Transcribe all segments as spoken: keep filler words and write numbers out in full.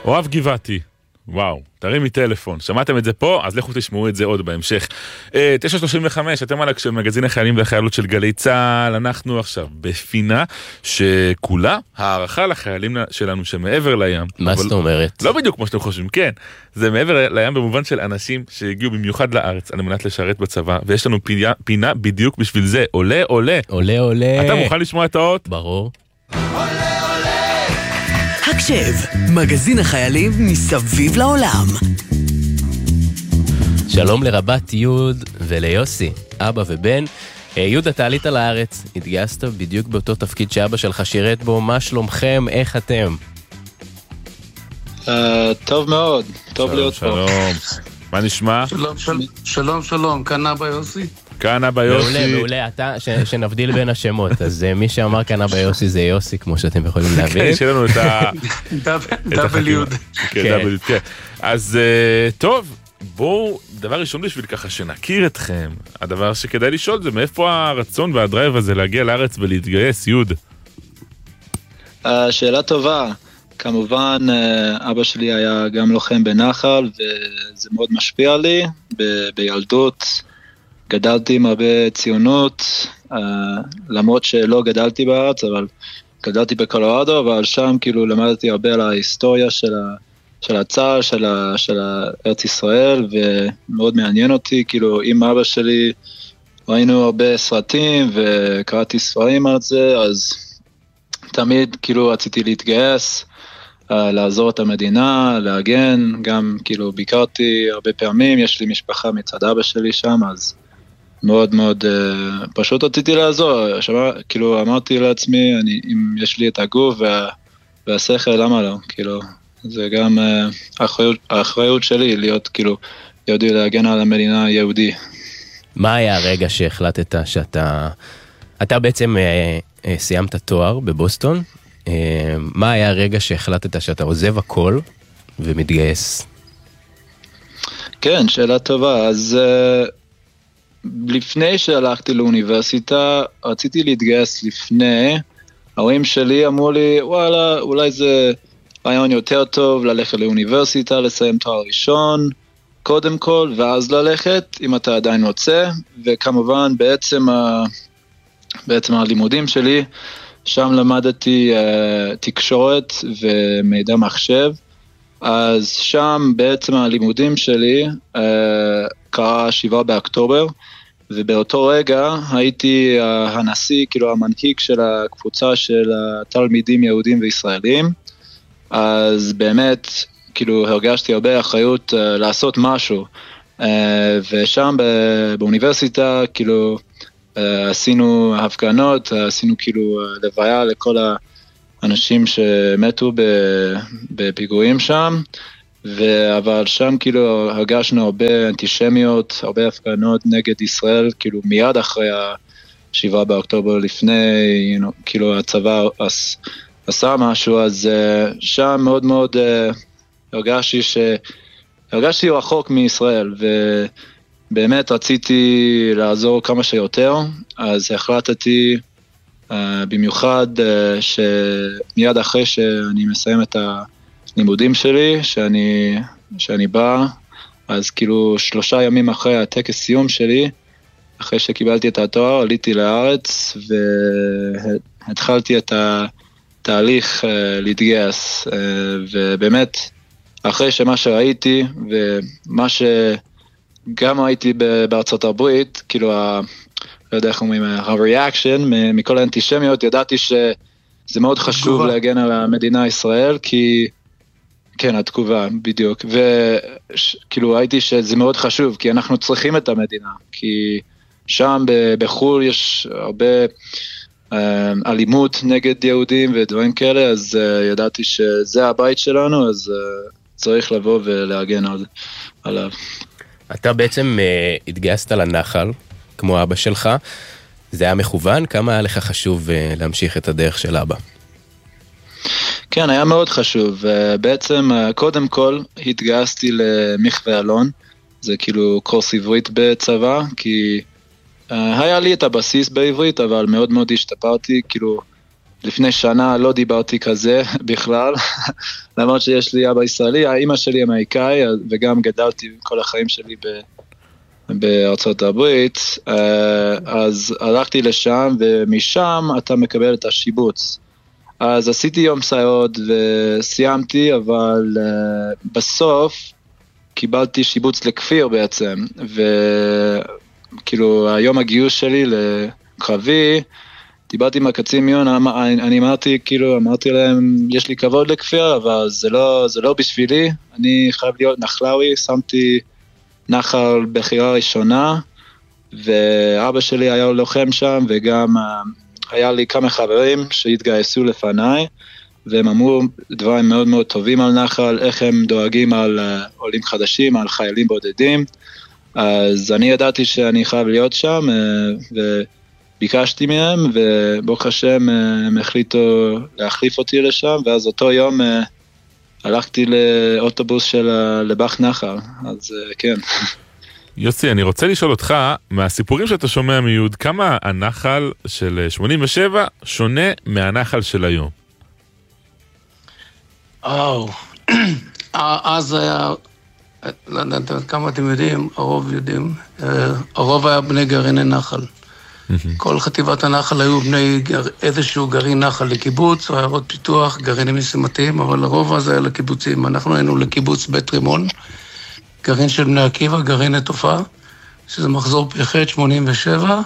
אוהב גבעתי, וואו, תרימי טלפון, שמעתם את זה פה, אז לכו תשמעו את זה עוד בהמשך. תשע שלושים וחמש, אתם עלק של מגזין החיילים והחיילות של גלי צהל, אנחנו עכשיו בפינה שכולה הערכה לחיילים שלנו שמעבר לים. מה זאת אומרת? לא בדיוק כמו שאתם חושבים, כן, זה מעבר לים במובן של אנשים שהגיעו במיוחד לארץ על מנת לשרת בצבא, ויש לנו פינה, פינה בדיוק בשביל זה, עולה, עולה. עולה, עולה. אתה מוכן לשמוע את האות? ברור. הקשב, מגזין החיילים מסביב לעולם. שלום לרבת יוד וליוסי, אבא ובן. יוד, אתה עלית לארץ, התגייסת בדיוק באותו תפקיד שאבא שלך שירת בו, מה שלומכם, איך אתם? טוב מאוד, טוב להיות פה. שלום, מה נשמע? שלום, שלום, כאן אבא יוסי. כאן אבא יוסי. מעולה, מעולה, אתה, שנבדיל בין השמות, אז מי שאמר כאן אבא יוסי זה יוסי, כמו שאתם יכולים להבין. כן, יש לנו את ה... דאבל יוד. כן, דאבל יוד, כן. אז טוב, בואו, דבר ראשון בשביל ככה שנכיר אתכם, הדבר שכדאי לשאול זה מאיפה הרצון והדרייב הזה להגיע לארץ ולהתגייס, יוד? שאלה טובה. כמובן, אבא שלי היה גם לוחם בנחל, וזה מאוד משפיע לי ב- בילדות. גדלתי עם הרבה ציונות, למרות שלא גדלתי בארץ, אבל גדלתי בקולורדו, אבל שם כאילו למדתי הרבה על ההיסטוריה של, ה- של הצה"ל, של, ה- של ארץ ישראל, ומאוד מעניין אותי, כאילו עם אבא שלי ראינו הרבה סרטים, וקראתי ספרים על זה, אז תמיד כאילו רציתי להתגייס, לעזור את המדינה, להגן, גם כאילו ביקרתי הרבה פעמים, יש לי משפחה מצד אבא שלי שם, אז מאוד מאוד uh, פשוט רציתי לעזור, שמה, כאילו אמרתי לעצמי, אני, אם יש לי את הגוף וה, והשכל, למה לא? כאילו, זה גם uh, האחריות, האחריות שלי להיות כאילו יהודי להגן על המדינה היהודי. מה היה הרגע שהחלטת שאתה, אתה בעצם uh, uh, סיימת תואר בבוסטון, uh, מה היה הרגע שהחלטת שאתה עוזב הכל ומתגייס? כן, שאלה טובה, אז... Uh, לפני שהלכתי לאוניברסיטה, רציתי להתגייס לפני, ההורים שלי אמרו לי, וואלה, אולי זה רעיון יותר טוב ללכת לאוניברסיטה, לסיים תואר ראשון, קודם כל, ואז ללכת, אם אתה עדיין רוצה, וכמובן בעצם, ה... בעצם הלימודים שלי, שם למדתי uh, תקשורת ומידע מחשב, אז שם בעצם הלימודים שלי uh, קרה שבעה באוקטובר, ובאותו רגע הייתי uh, הנשיא, כאילו המנהיג של הקבוצה של התלמידים יהודים וישראלים, אז באמת כאילו הרגשתי הרבה אחריות uh, לעשות משהו, uh, ושם באוניברסיטה כאילו uh, עשינו הפגנות, uh, עשינו כאילו uh, לוויה לכל ה... אנשים שמתו בפיגועים שם, אבל שם כאילו הרגשנו הרבה אנטישמיות, הרבה הפגנות נגד ישראל, כאילו מיד אחרי השבעה באוקטובר לפני, you know, כאילו הצבא עשה משהו, אז שם מאוד מאוד הרגשתי ש... הרגשתי רחוק מישראל, ובאמת רציתי לעזור כמה שיותר, אז החלטתי... Uh, במיוחד uh, שמיד אחרי שאני מסיים את הלימודים שלי, שאני, שאני בא, אז כאילו שלושה ימים אחרי הטקס סיום שלי, אחרי שקיבלתי את התואר, עליתי לארץ והתחלתי את התהליך uh, להתגייס, uh, ובאמת אחרי שמה שראיתי ומה שגם ראיתי בארצות הברית, כאילו ה... לא יודע איך אומרים, ה-reaction מכל האנטישמיות, ידעתי שזה מאוד חשוב להגן על המדינה ישראל, כי, כן, התגובה, בדיוק, וכאילו ראיתי שזה מאוד חשוב, כי אנחנו צריכים את המדינה, כי שם בחול יש הרבה אלימות נגד יהודים ודברים כאלה, אז ידעתי שזה הבית שלנו, אז צריך לבוא ולהגן עליו. אתה בעצם התגייסת לנחל, כמו אבא שלך, זה היה מכוון? כמה היה לך חשוב להמשיך את הדרך של אבא? כן, היה מאוד חשוב. בעצם, קודם כל, התגייסתי למחווה אלון, זה כאילו קורס עברית בצבא, כי היה לי את הבסיס בעברית, אבל מאוד מאוד השתפרתי, כאילו, לפני שנה לא דיברתי כזה בכלל, למרות שיש לי אבא ישראלי, האמא שלי אמריקאי, וגם גדלתי כל החיים שלי ב... בארצות הברית, אז הלכתי לשם, ומשם אתה מקבל את השיבוץ. אז עשיתי יום סייעות וסיימתי, אבל בסוף קיבלתי שיבוץ לכפיר בעצם, וכאילו היום הגיוס שלי לקרבי, דיברתי עם הקצין מיון, אני אמרתי, כאילו, אמרתי להם, יש לי כבוד לכפיר, אבל זה לא, זה לא בשבילי, אני חייב להיות נחלאוי, שמתי נחל בחירה ראשונה, ואבא שלי היה לוחם שם, וגם היה לי כמה חברים שהתגייסו לפניי, והם אמרו דברים מאוד מאוד טובים על נחל, איך הם דואגים על עולים חדשים, על חיילים בודדים, אז אני ידעתי שאני חייב להיות שם, וביקשתי מהם, וברוך השם הם החליטו להחליף אותי לשם, ואז אותו יום הלכתי לאוטובוס של לבח נחל, אז כן. יוסי, אני רוצה לשאול אותך, מהסיפורים שאתה שומע מיוד, כמה הנחל של שמונים ושבע שונה מהנחל של היום? וואו, אז היה, לא יודעת כמה אתם יודעים, הרוב יודעים, הרוב היה בני גרעיני נחל. כל חטיבת הנחל היו בני איזשהו גרעין נחל לקיבוץ, או עיירות פיתוח, גרעינים משימתיים, אבל הרוב אז היה לקיבוצים. אנחנו היינו לקיבוץ בית רימון, גרעין של בני עקיבא, גרעין נטופה, שזה מחזור פ"ח שמונים ושבע,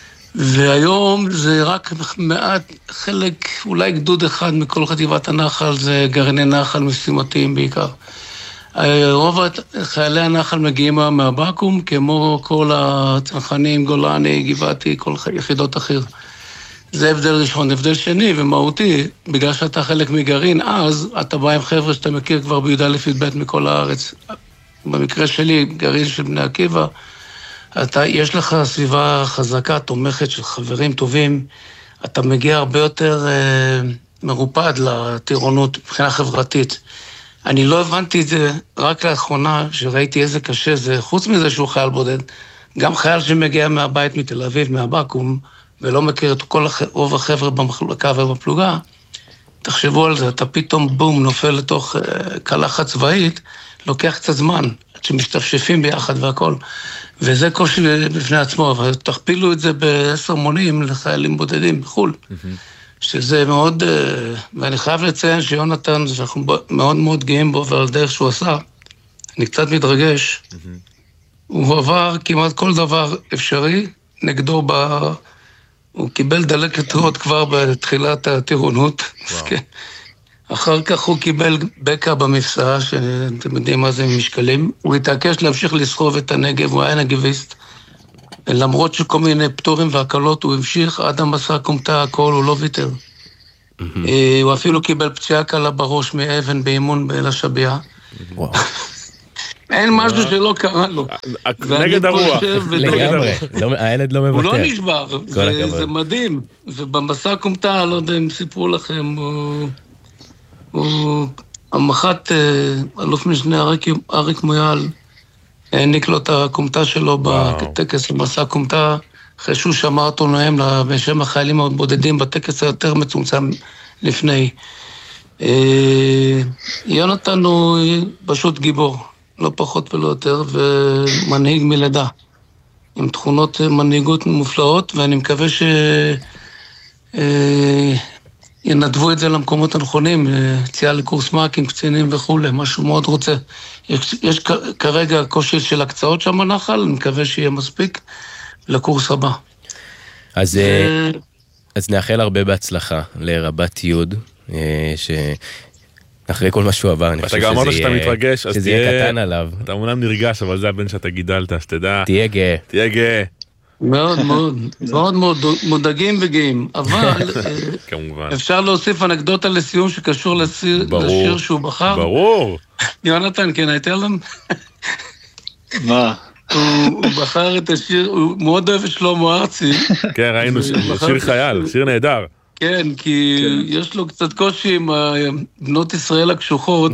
והיום זה רק מעט, חלק, אולי גדוד אחד מכל חטיבת הנחל, זה גרעיני נחל משימתיים בעיקר. רוב חיילי הנחל מגיעים מהבקו"ם, כמו כל הצנחנים, גולני, גבעתי, כל יחידות אחר. זה הבדל ראשון. הבדל שני ומהותי, בגלל שאתה חלק מגרעין, אז אתה בא עם חבר'ה שאתה מכיר כבר בי"א י"ב מכל הארץ. במקרה שלי, גרעין של בני עקיבא, אתה, יש לך סביבה חזקה, תומכת של חברים טובים, אתה מגיע הרבה יותר אה, מרופד לטירונות מבחינה חברתית. אני לא הבנתי את זה רק לאחרונה, שראיתי איזה קשה זה, חוץ מזה שהוא חייל בודד, גם חייל שמגיע מהבית מתל אביב, מהבקו"ם, ולא מכיר את כל רוב החבר'ה במחלקה ובפלוגה, תחשבו על זה, אתה פתאום בום נופל לתוך uh, קלחת צבאית, לוקח קצת זמן, עד שמשתפשפים ביחד והכל, וזה קושי בפני עצמו, אבל תכפילו את זה בעשר מונים לחיילים בודדים בחו"ל. Mm-hmm. שזה מאוד, ואני חייב לציין שיונתן, שאנחנו מאוד מאוד גאים בו ועל דרך שהוא עשה, אני קצת מתרגש, mm-hmm. הוא עבר כמעט כל דבר אפשרי, נגדו ב... הוא קיבל דלקת ריאות כבר בתחילת הטירונות, wow. אחר כך הוא קיבל בקע במפסע, שאתם יודעים מה זה משקלים, הוא התעקש להמשיך לסחוב את הנגב, הוא היה נגביסט, למרות שכל מיני פטורים והקלות הוא המשיך עד המסע קומתה הכל, הוא לא ויתר. הוא אפילו קיבל פציעה קלה בראש מאבן באימון באל השביעה. אין משהו שלא קרה לו. נגד הרוח. לגמרי, הילד לא מוותר. הוא לא נשבר, זה מדהים. ובמסע קומתה, לא יודע אם סיפרו לכם, הוא המח"ט אלוף משנה אריק מויאל, העניק לו את הקומתה שלו בטקס למסע קומתה, אחרי שהוא שמע אותו נואם בשם החיילים הבודדים בטקס היותר מצומצם לפני. יונתן הוא פשוט גיבור, לא פחות ולא יותר, ומנהיג מלידה, עם תכונות מנהיגות מופלאות, ואני מקווה ש... ינדבו את זה למקומות הנכונים, יציאה לקורס מאקים, קצינים וכו', משהו מאוד רוצה. יש, יש כרגע קושי של הקצאות שם בנחל, אני מקווה שיהיה מספיק לקורס הבא. אז, ו... אז נאחל הרבה בהצלחה לרבת יוד, שאחרי כל מה שהוא עבר, אני חושב שזה יהיה, שאתה מתרגש, שזה יהיה קטן עליו. אתה אומנם נרגש, אבל זה הבן שאתה גידלת, שתדע. תהיה גאה. תהיה גאה. מאוד מאוד, מאוד מאוד מודאגים וגאים, אבל אפשר להוסיף אנקדוטה לסיום שקשור לשיר שהוא בחר. ברור. יונתן, כן, I tell them? מה? הוא בחר את השיר, הוא מאוד אוהב את שלמה ארצי. כן, ראינו שיר חייל, שיר נהדר. כן, כי יש לו קצת קושי עם בנות ישראל הקשוחות,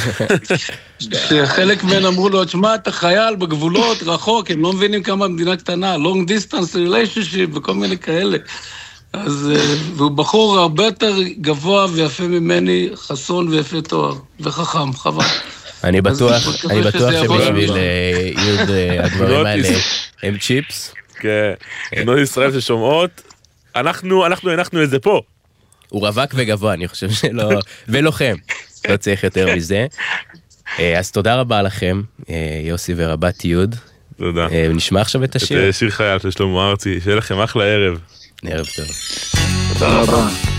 שחלק מהן אמרו לו, תשמע, אתה חייל בגבולות, רחוק, הם לא מבינים כמה מדינה קטנה, long distance relationship וכל מיני כאלה. אז, והוא בחור הרבה יותר גבוה ויפה ממני, חסון ויפה תואר, וחכם, חבל. אני בטוח, אני בטוח שבשביל יוד הדברים האלה הם צ'יפס. כן, בנות ישראל ששומעות, אנחנו, אנחנו הנחנו את זה פה. הוא רווק וגבוה, אני חושב שלא, ולוחם, לא צריך יותר מזה. אז תודה רבה לכם, יוסי ורבת יוד. תודה. נשמע עכשיו את השיר. את שיר חייל של שלמה ארצי, שיהיה לכם אחלה ערב. ערב טוב. תודה רבה.